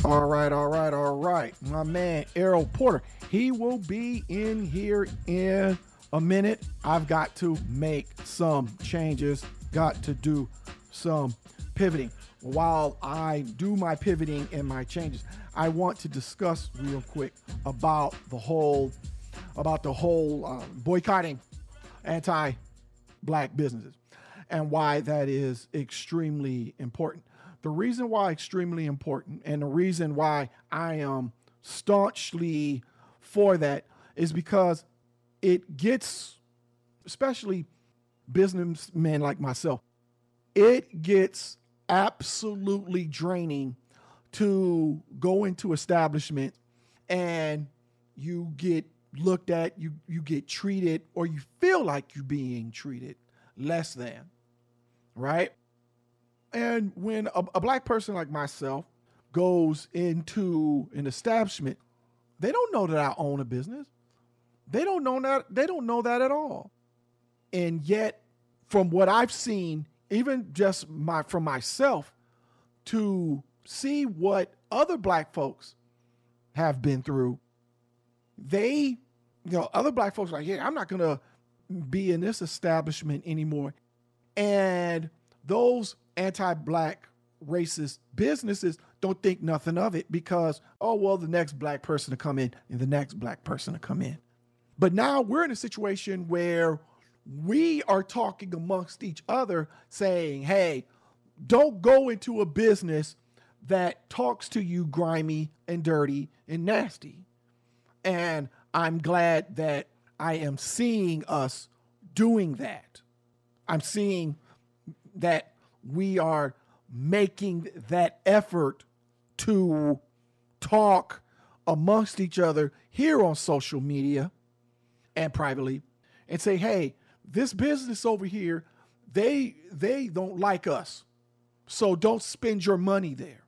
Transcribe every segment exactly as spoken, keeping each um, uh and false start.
All right, all right, all right. My man, Errol Porter, he will be in here in a minute. I've got to make some changes, got to do some pivoting. While I do my pivoting and my changes, I want to discuss real quick about the whole, about the whole uh, boycotting anti-black businesses and why that is extremely important. The reason why extremely important and the reason why I am staunchly for that is because it gets, especially businessmen like myself, it gets absolutely draining to go into establishment and you get looked at, you, you get treated, or you feel like you're being treated less than, right? And when a, a black person like myself goes into an establishment, they don't know that I own a business. They don't know that. They don't know that at all. And yet, from what I've seen, even just my from myself, to see what other black folks have been through, they, you know, other black folks are like, yeah, I'm not gonna be in this establishment anymore. And those anti-black racist businesses don't think nothing of it because, oh, well, the next black person to come in and the next black person to come in. But now we're in a situation where we are talking amongst each other saying, hey, don't go into a business that talks to you grimy and dirty and nasty. And I'm glad that I am seeing us doing that. I'm seeing that we are making that effort to talk amongst each other here on social media and privately and say, hey, this business over here, they they don't like us. So don't spend your money there.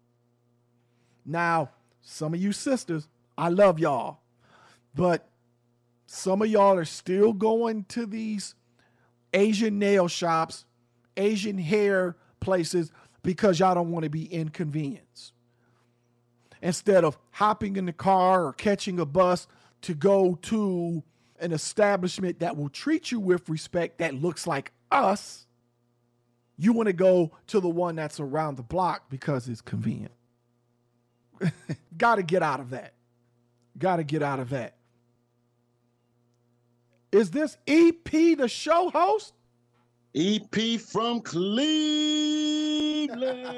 Now, some of you sisters, I love y'all, but some of y'all are still going to these Asian nail shops, Asian hair places because y'all don't want to be inconvenienced. Instead of hopping in the car or catching a bus to go to an establishment that will treat you with respect that looks like us, you want to go to the one that's around the block because it's convenient. Got to get out of that. Got to get out of that. Is this E P the show host? E P from Cleveland.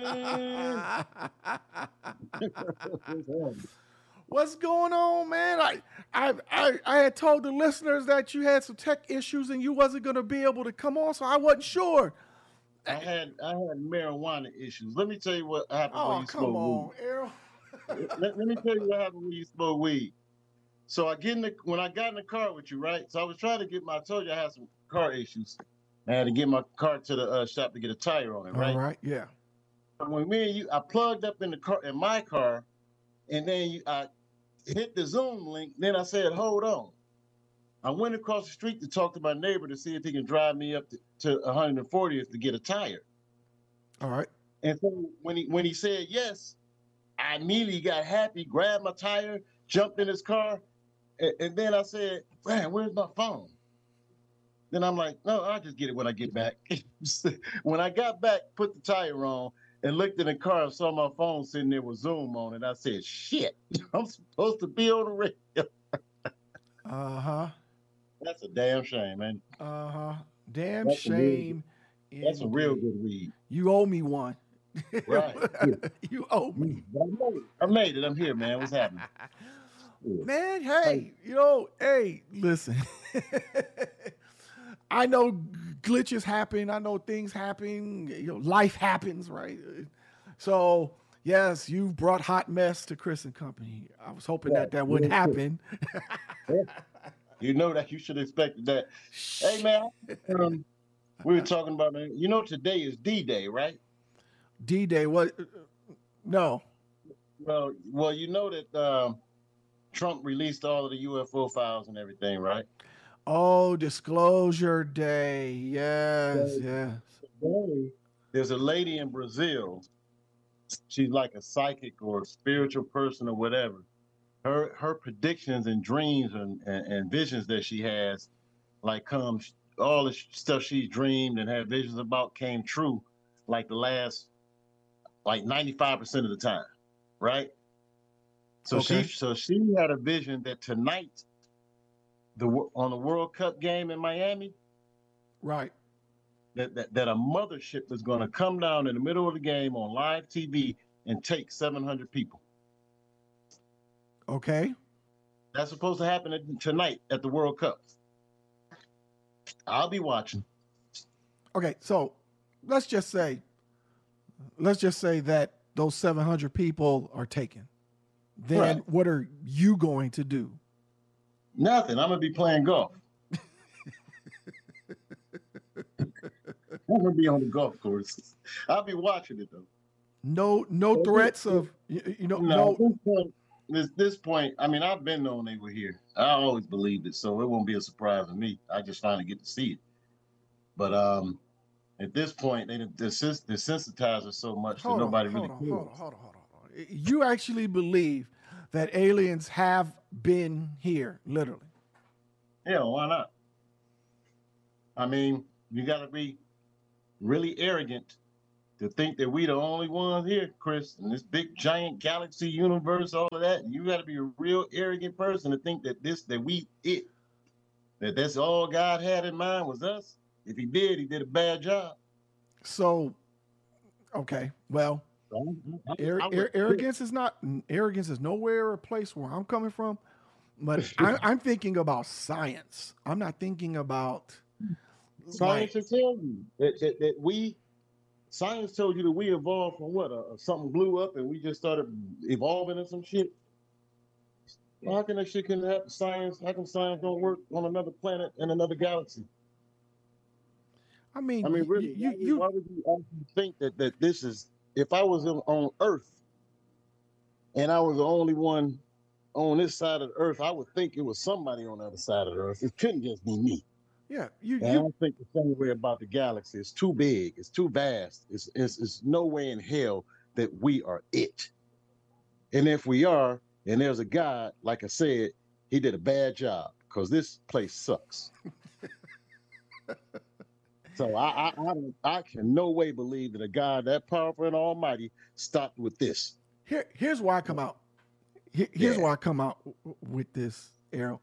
What's going on, man? I, I I I had told the listeners that you had some tech issues and you wasn't going to be able to come on, so I wasn't sure. I had I had marijuana issues. Let me tell you what happened oh, when you come smoke on, weed. Errol. let, let me tell you what happened when you smoke weed. So I get in the when I got in the car with you, right? So I was trying to get my I told you I had some car issues. I had to get my car to the uh, shop to get a tire on it, right? All right, yeah. When me and you, I plugged up in the car in my car, and then you, I hit the Zoom link. Then I said, "Hold on." I went across the street to talk to my neighbor to see if he can drive me up to, to one hundred fortieth to get a tire. All right. And so when he when he said yes, I immediately got happy, grabbed my tire, jumped in his car, and, and then I said, "Man, where's my phone?" Then I'm like, no, I'll just get it when I get back. When I got back, put the tire on and looked in the car and saw my phone sitting there with Zoom on it. I said, shit, I'm supposed to be on the radio. Uh-huh. That's a damn shame, man. Uh-huh. Damn That's shame. A real, that's a real good weed. You owe me one. Right. You owe me. I made it. I'm here, man. What's happening? Man, hey, you know, hey, listen. I know glitches happen. I know things happen. You know, life happens, right? So, yes, you've brought hot mess to Chris and Company. I was hoping yeah, that that wouldn't yeah, happen. You know that you should expect that. Hey, man, um, we were talking about, man, you know, today is D-Day, right? D-Day, what? No. Well, well, you know that um, Trump released all of the U F O files and everything, right? Oh, Disclosure Day. Yes, so, yes. Today, there's a lady in Brazil she's like a psychic or a spiritual person or whatever. Her her predictions and dreams and, and, and visions that she has, like come all the stuff she dreamed and had visions about came true, like the last like ninety-five percent of the time, right? So Okay. she so she had a vision that tonight, the on the World Cup game in Miami, Right. that that, that a mothership is going to come down in the middle of the game on live T V and take seven hundred people. Okay. That's supposed to happen tonight at the World Cup. I'll be watching. Okay. So let's just say, let's just say that those seven hundred people are taken. Then Right. what are you going to do? Nothing. I'm gonna be playing golf. I'm gonna be on the golf course. I'll be watching it though. No, no threats of you, you know, No, no. at this point, this, this point, I mean, I've been known they were here. I always believed it, so it won't be a surprise to me. I just finally get to see it. But um, at this point, they desens- desensitize us so much Hold that on, nobody hold really on, cares. hold on, hold on, hold on, hold on. You actually believe that aliens have been here, literally? Yeah, why not? I mean, you got to be really arrogant to think that we the only ones here, Chris, in this big giant galaxy universe, all of that. You got to be a real arrogant person to think that this, that we it, that that's all God had in mind was us. If he did, he did a bad job. So, okay, well, I- I- ar- I ar- would- arrogance is not arrogance is nowhere a place where I'm coming from, but I, I'm thinking about science. I'm not thinking about Science like, should tell you that, that, that we, science told you that we evolved from what? Uh, something blew up and we just started evolving in some shit. Well, how can that shit can happen? Science, how come science don't work on another planet in another galaxy? I mean, I mean, you, really, you, why, you why would you actually think that, that this is, if I was on, on Earth and I was the only one on this side of the Earth, I would think it was somebody on the other side of the Earth. It couldn't just be me. yeah, you, And I you, don't think the same way about the galaxy. It's too big. It's too vast. It's, it's, it's no way in hell that we are it. And if we are, and there's a God, like I said, he did a bad job because this place sucks. So I, I, I, don't, I can no way believe that a God that powerful and almighty stopped with this. here, here's why I come out. Here- here's Yeah. why I come out w- w- with this, Errol.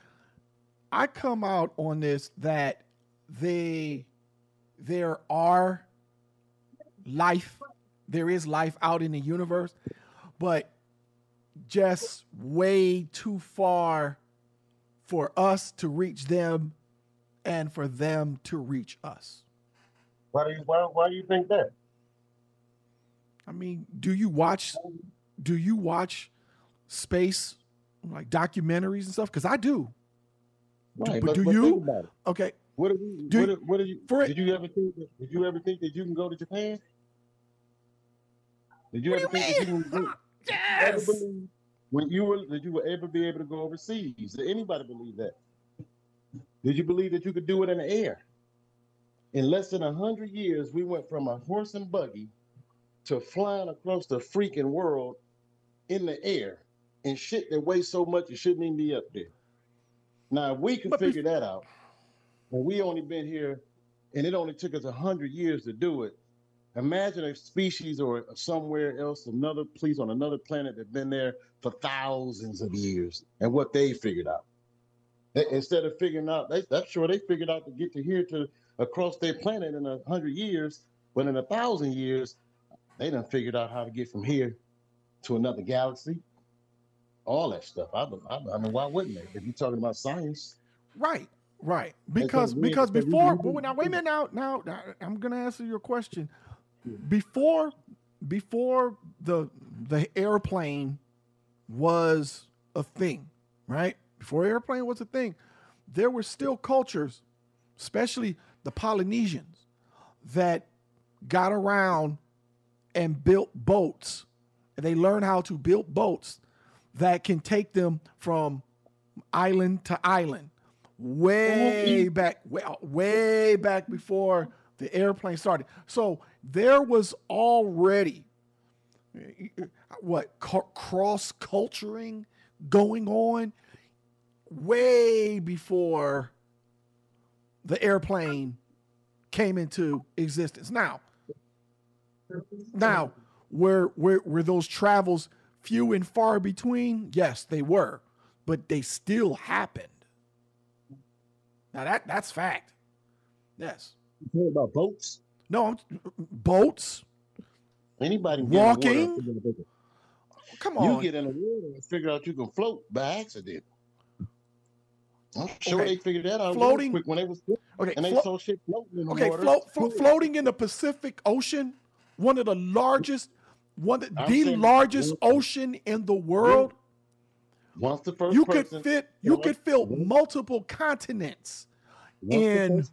I come out on this that they, there are life, there is life out in the universe, but just way too far for us to reach them and for them to reach us. Why do you why, why do you think that? I mean, do you watch do you watch space like documentaries and stuff? Because I do. Right, but but, do but you? think about it. Okay. What do we, Do- what, do- what do you for it- did you ever think that, did you ever think that you can go to Japan? Did you What ever do you think that you mean? can go, Yes. ever believe when you were that you would ever be able to go overseas? Did anybody believe that? Did you believe that you could do it in the air? In less than a hundred years, we went from a horse and buggy to flying across the freaking world in the air and shit that weighs so much it shouldn't even be up there. Now, if we can But bef- figure that out, and we only been here, and it only took us a hundred years to do it. Imagine a species or somewhere else, another place on another planet that's been there for thousands of years, and what they figured out. They- instead of figuring out, they, I'm sure they figured out to get to here to across their planet in a hundred years, but in a thousand years, they done figured out how to get from here to another galaxy. All that stuff. I, I, I mean, why wouldn't they? If you're talking about science, Right, right. Because we- because so we- before, we- well, now wait a minute. Now, now, now I'm gonna answer your question. Before, before the the airplane was a thing, right? Before airplane was a thing, there were still cultures, especially the Polynesians, that got around and built boats. And they learned how to build boats that can take them from island to island, way back, way, way back before the airplane started. So there was already what cross culturing going on way before the airplane came into existence. Now, now were were were those travels few and far between? Yes, they were, but they still happened. Now that that's fact. Yes. You heard about boats? No, I'm, boats. Anybody walking? Come on. You get in the water and figure out you can float by accident. I'm sure okay. they figured that out floating quick when they was okay, and they flo- saw shit floating in the okay, water. Float, flo- floating in the Pacific Ocean, one of the largest, one of the largest ocean in the world. Once the first you person, could fit, you could fill multiple continents in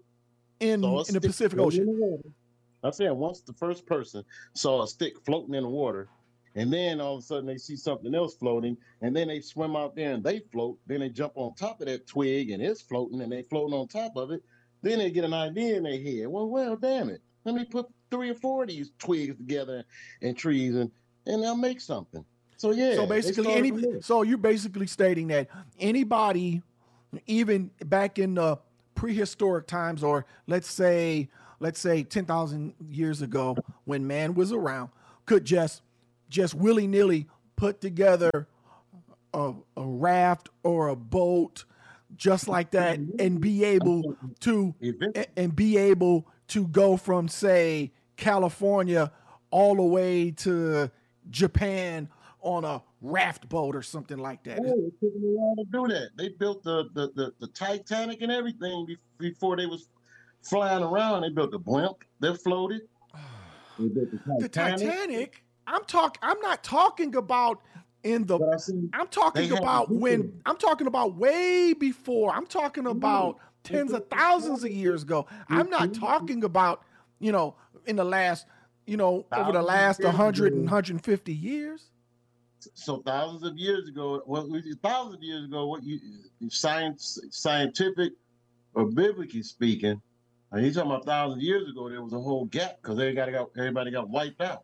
in, in the Pacific Ocean. I'm saying once the first person saw a stick floating in the water, and then all of a sudden they see something else floating, and then they swim out there and they float. Then they jump on top of that twig and it's floating, and they floating on top of it. Then they get an idea in their head. Well, well, damn it. Let me put three or four of these twigs together and trees, and and they'll make something. So yeah. So basically, any so you're basically stating that anybody, even back in the prehistoric times, or let's say let's say ten thousand years ago, when man was around, could just just willy-nilly put together a, a raft or a boat just like that and be able to and be able to go from, say, California all the way to Japan on a raft boat or something like that. Oh, it took them a while to do that. They built the the, the, the Titanic and everything before they was flying around. They built the blimp that floated. They built the Titanic. The Titanic? I'm talking. I'm not talking about in the. I'm talking about when. I'm talking about way before. I'm talking about mm-hmm. tens of thousands of years ago. I'm not talking about, you know, in the last, you know, over the last one hundred and one hundred fifty years. So thousands of years ago, well, thousands of years ago, what you science, scientific or biblically speaking, and you're talking about thousands of years ago, there was a whole gap because everybody got everybody got wiped out.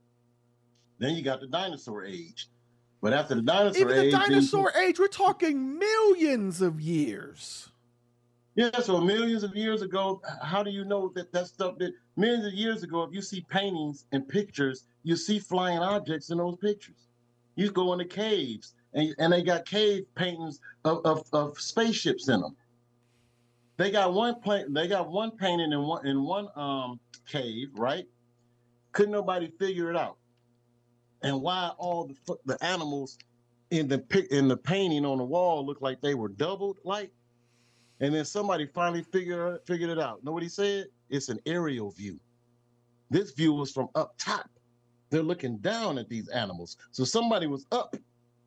Then you got the dinosaur age. But after the dinosaur Even age... Even the dinosaur then, age, we're talking millions of years. Yeah, so millions of years ago, how do you know that that stuff that... Millions of years ago, if you see paintings and pictures, you see flying objects in those pictures. You go into caves, and, and they got cave paintings of, of, of spaceships in them. They got one pla- They got one painting in one in one um, cave, right? Couldn't nobody figure it out. And why all the the animals in the in the painting on the wall look like they were doubled, like, and then somebody finally figured figured it out. Know what he said? It's an aerial view. This view was from up top. They're looking down at these animals. So somebody was up,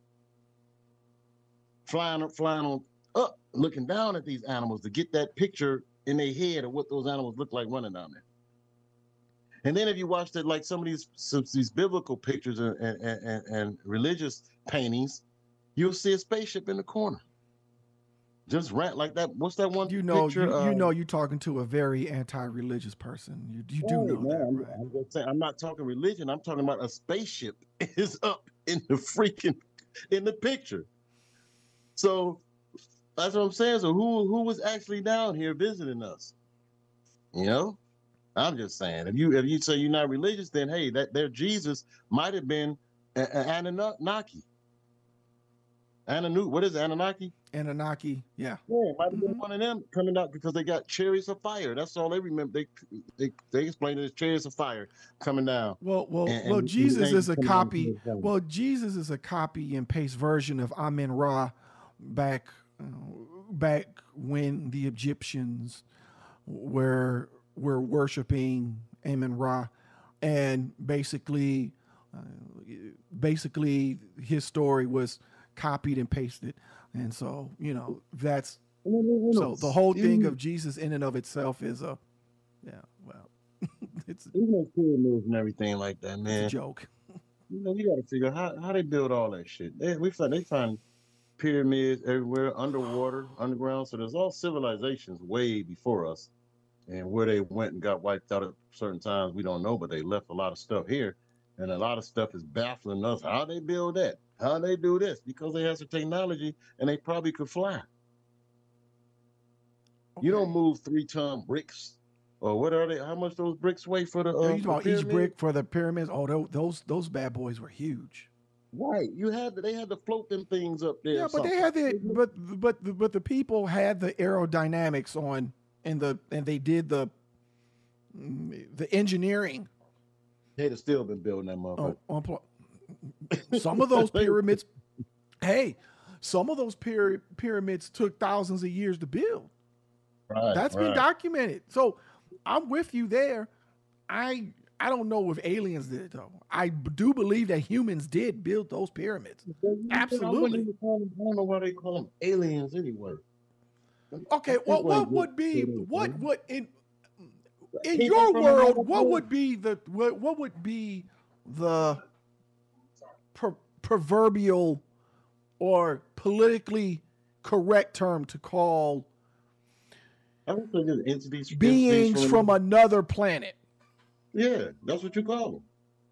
flying flying on up, looking down at these animals to get that picture in their head of what those animals look like running down there. And then if you watch it, like some of these some, these biblical pictures and, and, and, and religious paintings, you'll see a spaceship in the corner. Just rant like that. What's that one you know, picture? You, you uh, know you're talking to a very anti-religious person. You, you do oh, know man, that, I'm, right? I'm, just saying, I'm not talking religion. I'm talking about a spaceship is up in the freaking, in the picture. So that's what I'm saying. So who who was actually down here visiting us? You know? I'm just saying, if you if you say you're not religious, then hey, that their Jesus might have been an Anunnaki. Ananu, what is it, Anunnaki? Anunnaki, yeah. Yeah, it might have been mm-hmm. one of them coming out because they got chariots of fire. That's all they remember. They they they explained it as chariots of fire coming down. Well, well, and, well. And Jesus is a copy. Well, Jesus is a copy and paste version of Amen Ra, back uh, back when the Egyptians were. were worshiping Amen Ra, and basically, uh, basically his story was copied and pasted, and so you know that's so the whole thing of Jesus in and of itself is a yeah well it's even those pyramids and everything like that, man. It's a joke. You know, you got to figure out how how they build all that shit. They we find they find pyramids everywhere, underwater, underground. So there's all civilizations way before us. And where they went and got wiped out at certain times, we don't know, but they left a lot of stuff here. And a lot of stuff is baffling us. How they build that? How they do this? Because they have the technology and they probably could fly. Okay. You don't move three ton bricks. Or what are they? How much those bricks weigh for the? Uh, Um, you talking about each brick for the pyramids? Oh, those those, those bad boys were huge. Right, you had to, they had to float them things up there. Yeah, but they had the but but but the people had the aerodynamics on, and the and they did the the engineering. They'd have still been building that motherfucker. On, on, some of those pyramids, hey, some of those pyra- pyramids took thousands of years to build. Right, That's right. been documented. So I'm with you there. I I don't know if aliens did it though. I do believe that humans did build those pyramids. Absolutely. I don't know why they call them aliens anyway. Okay, well, what would be what would in in your world? What would be the what, what would be the per, proverbial or politically correct term to call I don't think it's entities, beings entities from, from another planet? Yeah, that's what you call them.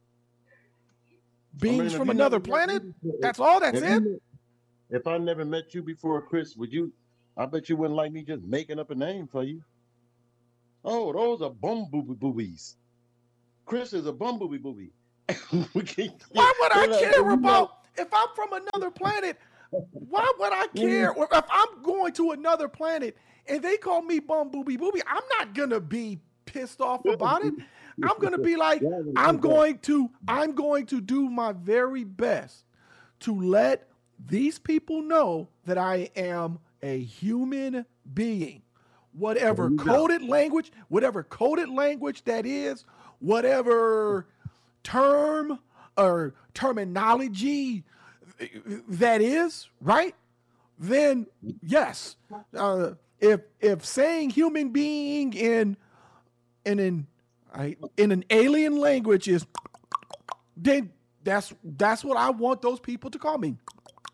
Beings I mean, from another planet? Before, that's all that's if it? You, if I never met you before, Chris, would you, I bet you wouldn't like me just making up a name for you. Oh, those are bumblebee boobies. Chris is a bumblebee booby. Why would I care about, if I'm from another planet, why would I care? Or if I'm going to another planet and they call me bumblebee booby, I'm not going to be pissed off about it. I'm going to be like, I'm going to, I'm going to do my very best to let these people know that I am a human being. Whatever coded language, whatever coded language that is, whatever term or terminology that is, right? Then yes, uh, if if saying human being in in an I, in an alien language is, then that's that's what I want those people to call me.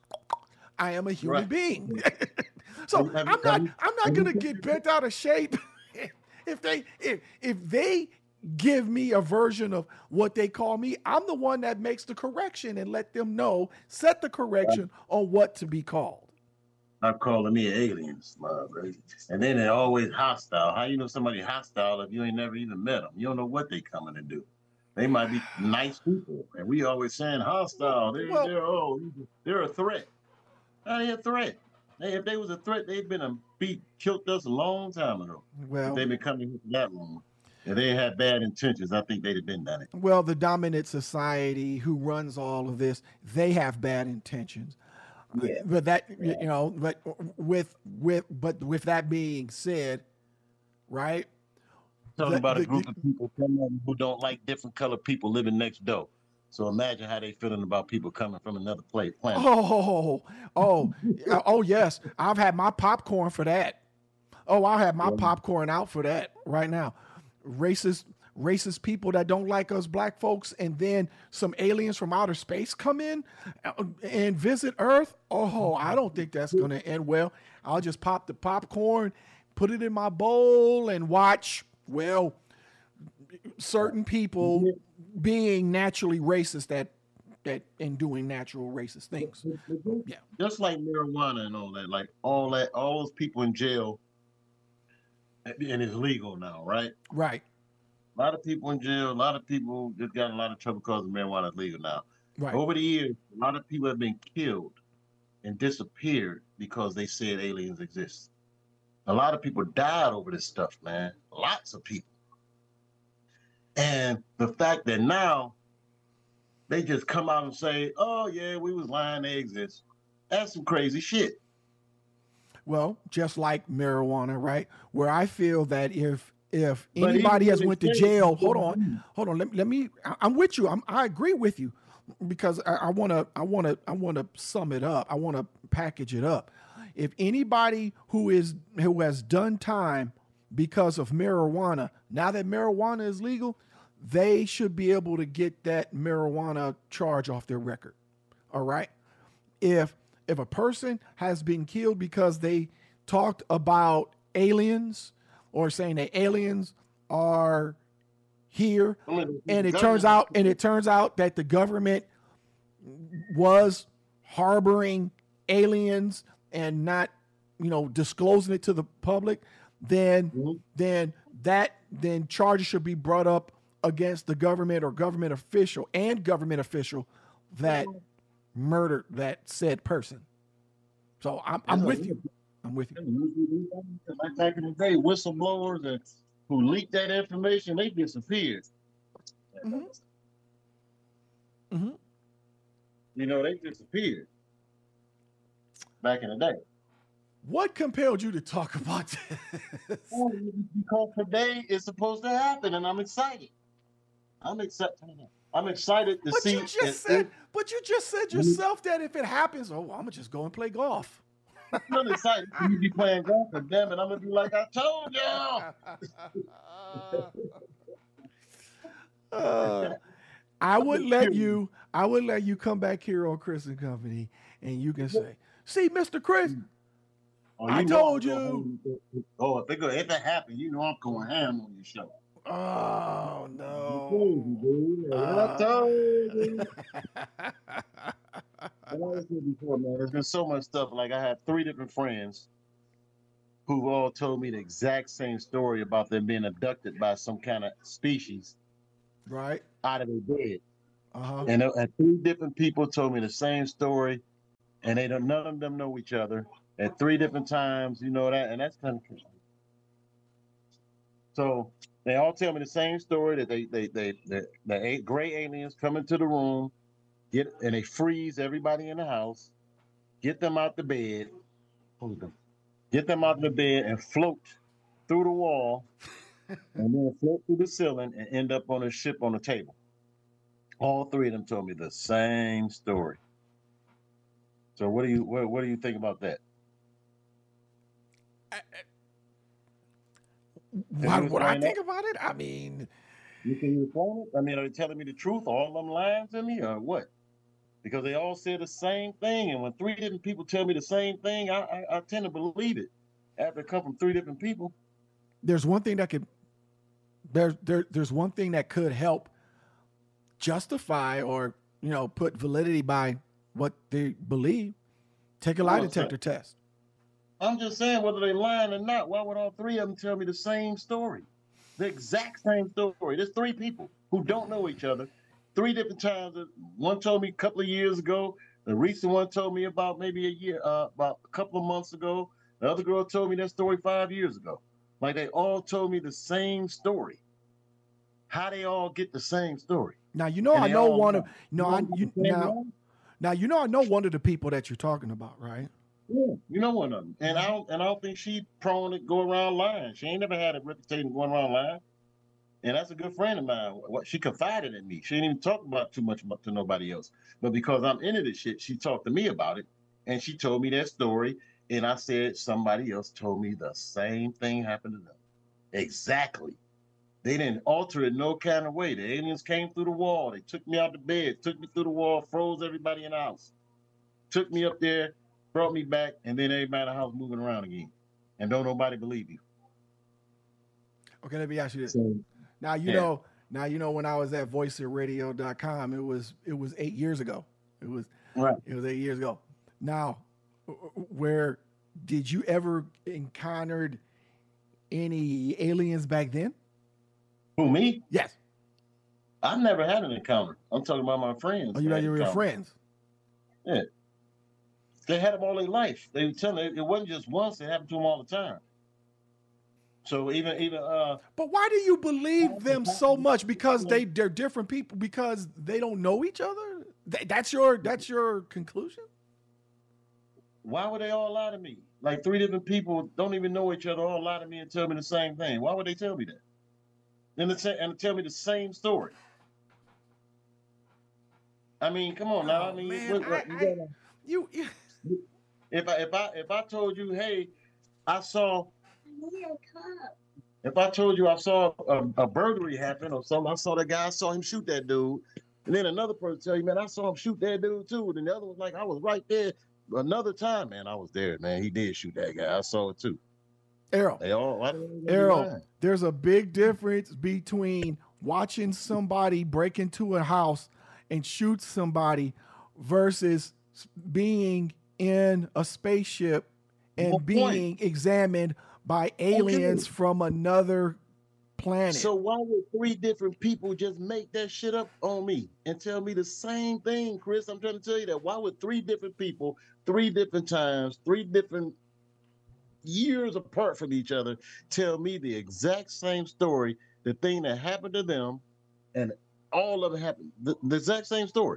I am a human right. being. So I'm not I'm not gonna get bent out of shape if they if if they give me a version of what they call me. I'm the one that makes the correction and let them know, set the correction on what to be called. Not calling me aliens, right? And then they're always hostile. How you know somebody hostile if you ain't never even met them? You don't know what they coming to do. They might be nice people, and we always saying hostile. They're well, they're oh they're a threat. That ain't a threat. Hey, if they was a threat, they'd been a beat, killed us a long time ago. Well, if they've been coming here for that long. If they had bad intentions, I think they'd have been done it. Well, the dominant society who runs all of this, they have bad intentions. Yeah. But that yeah. you know, but with with but with that being said, right? Talking the, about a group the, of people who don't like different colored people living next door. So imagine how they feeling about people coming from another place. Planet. Oh, oh, oh, yes. I've had my popcorn for that. Oh, I'll have my yeah. popcorn out for that right now. Racist, racist people that don't like us black folks, and then some aliens from outer space come in and visit Earth. Oh, I don't think that's going to end well. I'll just pop the popcorn, put it in my bowl, and watch, well, certain people being naturally racist that that and doing natural racist things. Yeah. Just like marijuana and all that, like all that, all those people in jail, and it's legal now, right? Right. A lot of people in jail, a lot of people just got a lot of trouble because marijuana is legal now. Right. Over the years, a lot of people have been killed and disappeared because they said aliens exist. A lot of people died over this stuff, man. Lots of people. And the fact that now they just come out and say, oh, yeah, we was lying, they exist. That's some crazy shit. Well, just like marijuana, right? Where I feel that if if anybody has went to jail, hold on, hold on, let, let me, I'm with you. I'm, I agree with you because I want to, I want to, I want to sum it up. I want to package it up. If anybody who is, who has done time because of marijuana, now that marijuana is legal, they should be able to get that marijuana charge off their record. All right. If, if a person has been killed because they talked about aliens or saying that aliens are here, I mean, and the it turns government- out and it turns out that the government was harboring aliens and not, you know, disclosing it to the public, then Mhm. then that then charges should be brought up against the government or government official and government official that murdered that said person. So I'm I'm Yeah, with yeah. you. I'm with you. Like back in the day, whistleblowers and who leaked that information, they disappeared. Mhm. Mhm. You know, they disappeared back in the day. What compelled you to talk about this? Well, because today is supposed to happen, and I'm excited. I'm excited. I'm excited to But see. you just it- said, it- but you just said yourself that if it happens, oh, I'm gonna just go and play golf. I'm really excited for you to be playing golf, but damn it, I'm gonna be like I told y'all. Uh, I would let you. I would let you come back here on Chris and Company, and you can say, "See, Mister Chris, Oh, I know told I'm you." going- Oh, if it go, if it happen, you know I'm going ham on your show. Oh I no! told you, dude. I told you. And like I said before, man, there's been so much stuff. Like I have three different friends who all told me the exact same story about them being abducted by some kind of species Right? out of their bed. Uh huh. And, uh, and three different people told me the same story, and they don't. None of them know each other at three different times. You know that, and that's kind of crazy. So they all tell me the same story that they they they the, the eight gray aliens come into the room, get and they freeze everybody in the house, get them out the bed, hold them, get them out of the bed and float through the wall, and then float through the ceiling and end up on a ship on a table. All three of them told me the same story. So what do you what, what do you think about that? Why you would I explain think that? about it? I mean, You can you explain it? I mean, are they telling me the truth? All of them lying to me, or what? Because they all said the same thing, and when three different people tell me the same thing, I I, I tend to believe it. After it come from three different people. there's one thing that could there, there there's one thing that could help justify or, you know, put validity by what they believe. Take a lie What's detector test. I'm just saying, whether they lying or not, why would all three of them tell me the same story? The exact same story. There's three people who don't know each other. Three different times. One told me a couple of years ago. The recent one told me about maybe a year, uh, about a couple of months ago. The other girl told me that story five years ago. Like they all told me the same story. How they all get the same story? Now you know And I they know all one of lie. no You I know you, the same now lie? now you know I know one of the people that you're talking about, right? Yeah, you know one of them. And I don't and I don't think she prone to go around lying. She ain't never had a reputation of going around lying. And that's a good friend of mine. What she confided in me. She didn't even talk about too much to nobody else. But because I'm into this shit, she talked to me about it. And she told me that story. And I said somebody else told me the same thing happened to them. Exactly. They didn't alter it no kind of way. The aliens came through the wall. They took me out the bed, took me through the wall, froze everybody in the house. Took me up there, brought me back, and then everybody in the house moving around again. And don't nobody believe you. Okay, let me ask you this. So, Now you yeah. know now you know when I was at voice of radio dot com, it was it was eight years ago. It was right. it was eight years ago. Now, where did you ever encountered any aliens back then? Who, me? Yes. I've never had an encounter. I'm talking about my friends. Oh, you had had your encounters. friends. Yeah. They had them all their life. They were telling it, it wasn't just once, it happened to them all the time. So even even uh But why do you believe them so much? Because they they're different people. Because they don't know each other. Th- That's your that's your conclusion. why would they all lie to me? Like three different people don't even know each other, all lie to me and tell me the same thing. Why would they tell me that? And they say, and tell me the same story. I mean, come on now. I Oh, mean, man, what- what- I- you I- gotta- You, you if I if I if I told you, hey, I saw. If I told you I saw a, a burglary happen or something, I saw that guy, I saw him shoot that dude, and then another person tell you, man, I saw him shoot that dude too, and the other was like, I was right there. Another time, man, I was there, man. He did shoot that guy. I saw it too. Errol. They all, why do they be Errol, lying? there's a big difference between watching somebody break into a house and shoot somebody versus being in a spaceship and Good being point. examined by aliens Okay. from another planet. So why would three different people just make that shit up on me and tell me the same thing, Chris? I'm trying to tell you that. Why would three different people, three different times, three different years apart from each other, tell me the exact same story, the thing that happened to them, and all of it happened, the, the exact same story?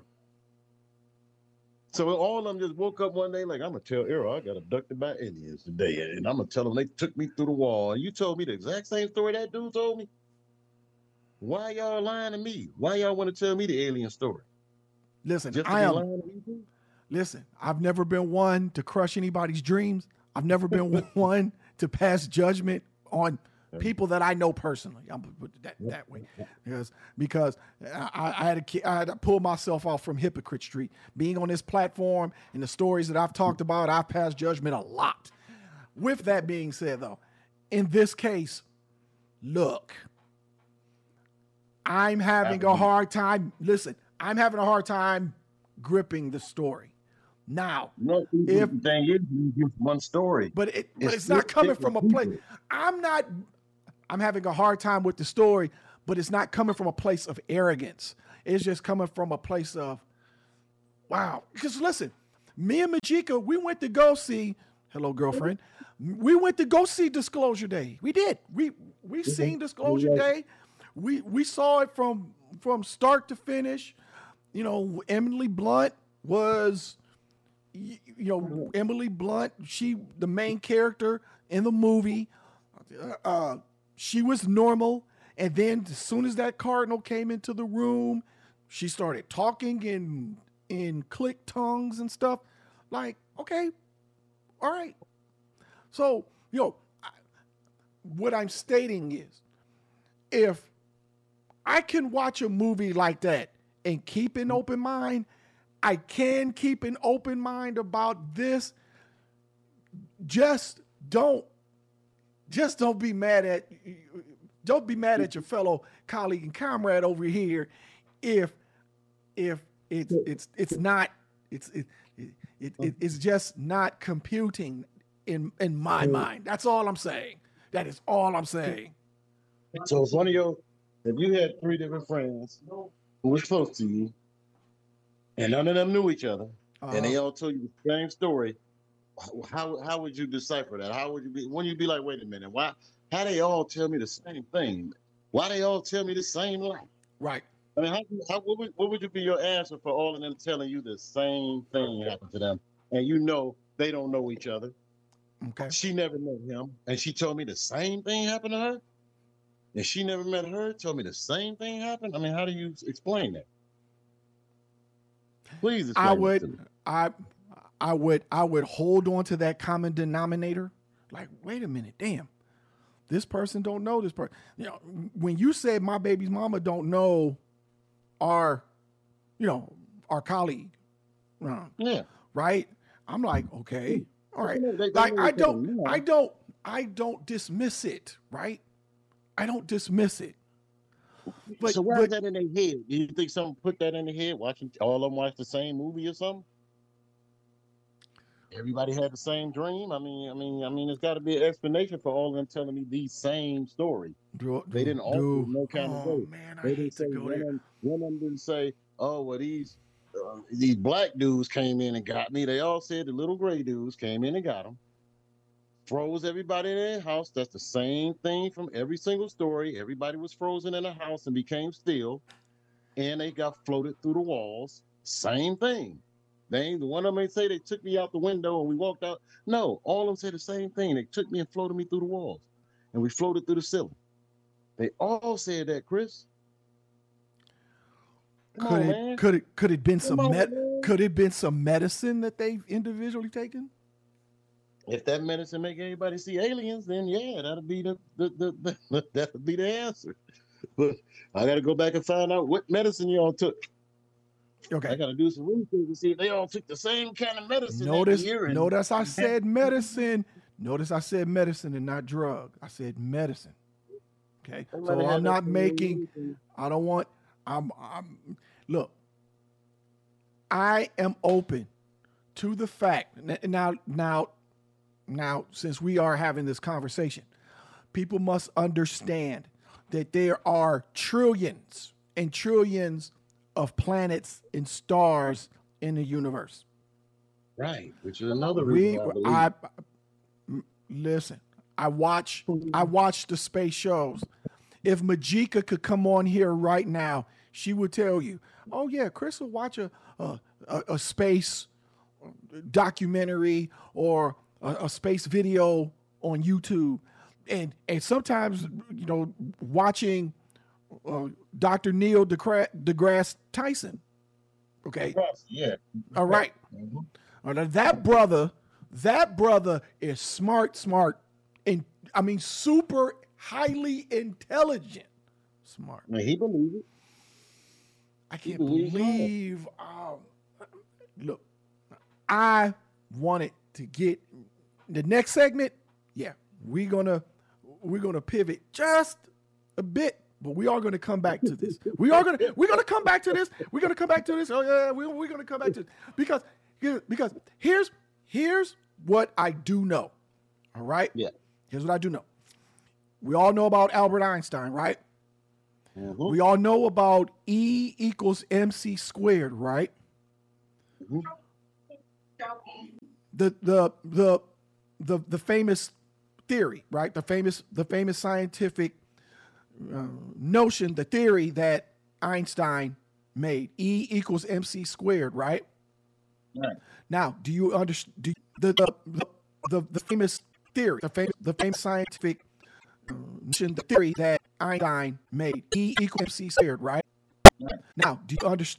So all of them just woke up one day like, I'm gonna tell Errol I got abducted by aliens today, and I'm gonna tell them they took me through the wall. And you told me the exact same story that dude told me. Why y'all lying to me? Why y'all want to tell me the alien story? Listen, Just to I be am. lying to me too? Listen, I've never been one to crush anybody's dreams. I've never been one to pass judgment on people that I know personally. I'm gonna put it that that way, because because I, I had to I had to pull myself off from Hypocrite Street. Being on this platform and the stories that I've talked about, I've passed judgment a lot. With that being said, though, in this case, look, I'm having a hard time. Listen, I'm having a hard time gripping the story. Now, No, if the thing is, it's just one story. but it but It's it's not coming different from a place. people. I'm not. I'm having a hard time with the story, but it's not coming from a place of arrogance. It's just coming from a place of, wow. Because listen, me and Majika, we went to go see. Hello, girlfriend. We went to go see Disclosure Day. We did. We we seen Disclosure Yeah. Day. We we saw it from from start to finish. You know, Emily Blunt was, you know, Emily Blunt. She the main character in the movie. Uh, she was normal, and then as soon as that cardinal came into the room, she started talking in in click tongues and stuff. Like, okay, all right. So, you know, I, what I'm stating is, if I can watch a movie like that and keep an open mind, I can keep an open mind about this. Just don't, just don't be mad at, don't be mad at your fellow colleague and comrade over here if, if it's it's it's not it's it, it, it it's just not computing in in my mind. That's all I'm saying. That is all I'm saying. So if one of your, if you had three different friends who were close to you, and none of them knew each other, Uh-huh. and they all told you the same story, how how would you decipher that? How would you be? When you be like, wait a minute, why? How they all tell me the same thing? Why they all tell me the same lie? Right. I mean, how, how what would what would you be your answer for all of them telling you the same thing happened to them, and you know they don't know each other? Okay. She never met him, and she told me the same thing happened to her. And she never met her, told me the same thing happened. I mean, how do you explain that? Please explain I it to would me. I I would I would hold on to that common denominator. Like, wait a minute, damn. This person don't know this person. You know, when you said my baby's mama don't know our, you know, our colleague, uh, Yeah. right? I'm like, okay, all right. They know- they- they Like, know I each other don't, now. I don't, I don't dismiss it, right? I don't dismiss it. But, so why but is that in their head? Do you think someone put that in their head, watching all of them watch the same movie or something? Everybody had the same dream. I mean, I mean, I mean, there's got to be an explanation for all of them telling me the same story. do, They do, didn't alter do, it no kind of oh way. man, I They didn't hate say to go one there. of, them, one of them didn't say, "Oh, well, these uh, these black dudes came in and got me." They all said the little gray dudes came in and got them. Froze everybody in their house. That's the same thing from every single story. Everybody was frozen in a house and became still, and they got floated through the walls. Same thing. They ain't the one of them ain't say they took me out the window and we walked out. No, all of them say the same thing. They took me and floated me through the walls, and we floated through the ceiling. They all said that, Chris. Come Could on, it man. could it could it been Come some on, med man. could it been some medicine that they've individually taken? If that medicine make everybody see aliens, then yeah, that'll be the, the, the, the that'll be the answer. But I got to go back and find out what medicine y'all took. I Okay. got to do some research to see if they all took the same kind of medicine that Notice year. And notice I said medicine. Notice I said medicine and not drug. I said medicine. Okay, They might so have had I'm that not same making. reason. I don't want. I'm. I'm. Look, I am open to the fact now. Now, now, since we are having this conversation, people must understand that there are trillions and trillions of planets and stars in the universe. Right, which is another reason We, why I believe. I listen. I watch. I watch the space shows. If Majika could come on here right now, she would tell you, "Oh yeah, Chris will watch a a, a, a space documentary or a, a space video on YouTube," and and sometimes you know watching uh, Doctor Neil deGrasse, deGrasse Tyson. Okay, Yes, yeah. all right. Mhm. All right, that brother, that brother is smart, smart, and I mean super highly intelligent, smart. I mean, he believed it. I can't believes it all. believe. Um, look, I wanted to get the next segment. Yeah, we're gonna we're gonna pivot just a bit, but we are gonna come back to this. We are gonna we're gonna come back to this. We're gonna come back to this. Oh yeah, we, we're gonna come back to this because because here's here's what I do know. All right. Yeah. Here's what I do know. We all know about Albert Einstein, right? Mhm. We all know about E equals M C squared, right? Mhm. The the the the the famous theory, right? The famous the famous scientific uh, notion, the theory that Einstein made, E equals M C squared, right? Right. Now, do you understand do you, the, the the the the famous theory, the famous the famous scientific uh, notion, the theory that Einstein made, E equals M C squared, right? Right. Now, do you understand